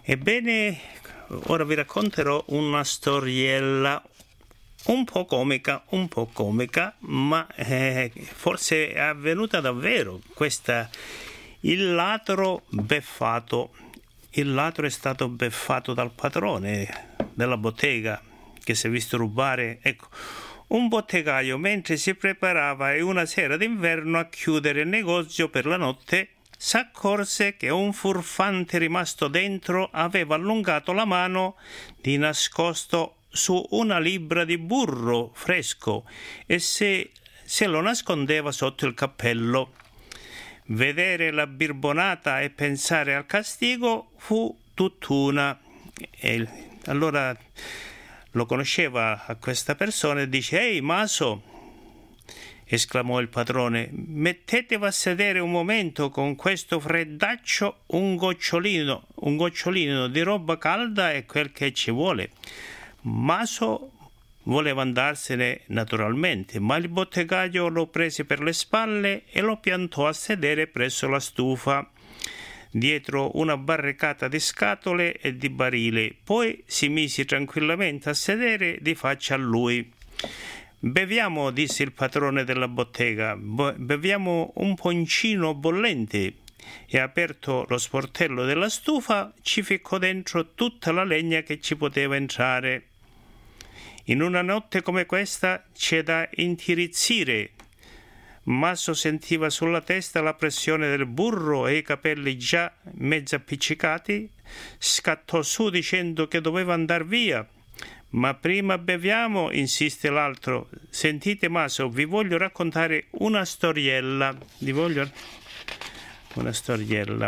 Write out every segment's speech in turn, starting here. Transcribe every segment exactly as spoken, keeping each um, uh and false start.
Ebbene, ora vi racconterò una storiella un po' comica, un po' comica, ma eh, forse è avvenuta davvero questa. Il ladro beffato. Il ladro è stato beffato dal padrone della bottega che si è visto rubare. Ecco, un bottegaio mentre si preparava una sera d'inverno a chiudere il negozio per la notte s'accorse che un furfante rimasto dentro aveva allungato la mano di nascosto su una libbra di burro fresco e se, se lo nascondeva sotto il cappello. Vedere la birbonata e pensare al castigo fu tutt'una. E allora lo conosceva a questa persona e dice: «Ehi, Maso!» esclamò il padrone, «mettetevi a sedere un momento, con questo freddaccio un gocciolino, un gocciolino di roba calda è quel che ci vuole». Maso voleva andarsene naturalmente, ma il bottegaio lo prese per le spalle e lo piantò a sedere presso la stufa, dietro una barricata di scatole e di barili. Poi si mise tranquillamente a sedere di faccia a lui. «Beviamo», disse il padrone della bottega, «beviamo un poncino bollente». E aperto lo sportello della stufa ci ficcò dentro tutta la legna che ci poteva entrare. In una notte come questa c'è da intirizzire. Maso sentiva sulla testa la pressione del burro e i capelli già mezzo appiccicati. Scattò su dicendo che doveva andar via. «Ma prima beviamo», insiste l'altro. «Sentite, Maso, vi voglio raccontare una storiella». Vi voglio una storiella.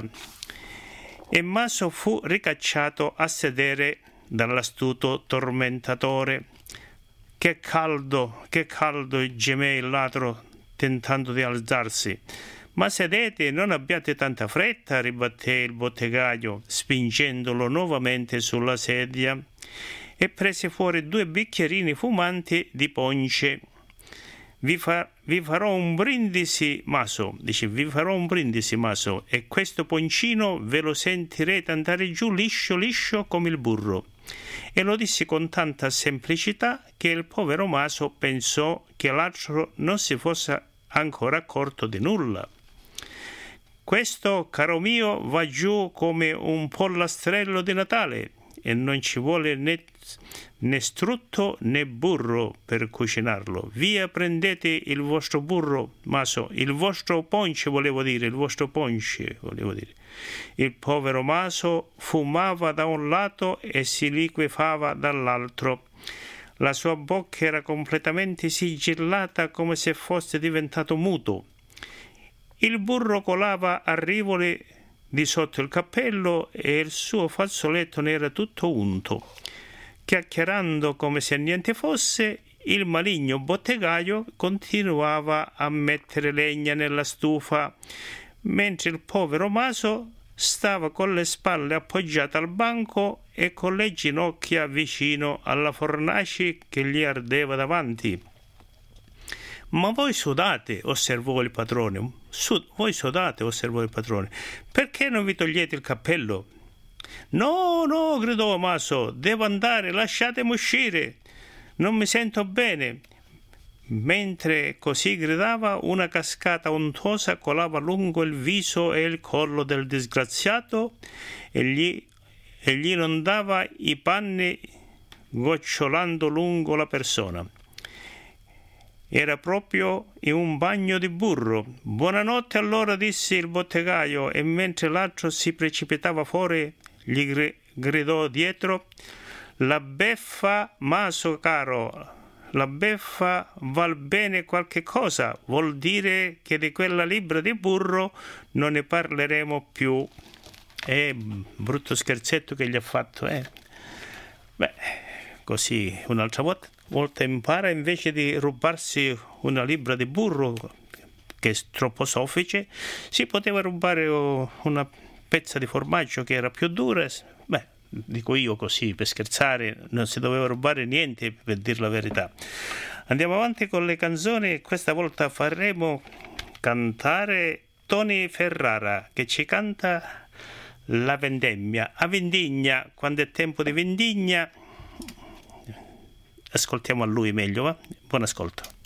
E Maso fu ricacciato a sedere dall'astuto tormentatore. «Che caldo, che caldo», gemé il ladro tentando di alzarsi. «Ma sedete, non abbiate tanta fretta», ribatté il bottegaio, spingendolo nuovamente sulla sedia, e prese fuori due bicchierini fumanti di ponce. Vi, fa, vi farò un brindisi, Maso», dice, «vi farò un brindisi, Maso, e questo poncino ve lo sentirete andare giù liscio liscio come il burro». E lo disse con tanta semplicità che il povero Maso pensò che l'altro non si fosse ancora accorto di nulla. «Questo, caro mio, va giù come un pollastrello di Natale e non ci vuole né, né strutto né burro per cucinarlo. Via, prendete il vostro burro, Maso, il vostro ponce, volevo dire, il vostro ponce, volevo dire». Il povero Maso fumava da un lato e si liquefava dall'altro. La sua bocca era completamente sigillata come se fosse diventato muto. Il burro colava a rivoli di sotto il cappello e il suo fazzoletto ne era tutto unto. Chiacchierando come se niente fosse, il maligno bottegaio continuava a mettere legna nella stufa, mentre il povero Maso stava con le spalle appoggiate al banco e con le ginocchia vicino alla fornace che gli ardeva davanti. «Ma voi sudate», osservò il padrone. Sud- voi sudate, osservò il padrone. «Perché non vi togliete il cappello?» «No, no», gridò Maso, «devo andare, lasciatemi uscire, non mi sento bene». Mentre così gridava, una cascata untuosa colava lungo il viso e il collo del disgraziato e gli, e gli inondava i panni gocciolando lungo la persona. Era proprio in un bagno di burro. «Buonanotte allora», disse il bottegaio, e mentre l'altro si precipitava fuori gli gr- gridò dietro: «La beffa, Maso caro, la beffa val bene qualche cosa, vuol dire che di quella libbra di burro non ne parleremo più». E brutto scherzetto che gli ha fatto, eh? Beh, così un'altra volta, volta impara, invece di rubarsi una libbra di burro che è troppo soffice, si poteva rubare una pezza di formaggio che era più dura. Beh, dico io così per scherzare, non si doveva rubare niente, per dir la verità. Andiamo avanti con le canzoni. Questa volta faremo cantare Tony Ferrara, che ci canta la vendemmia. A vendigna, quando è tempo di vendigna, ascoltiamo a lui meglio, va? Buon ascolto.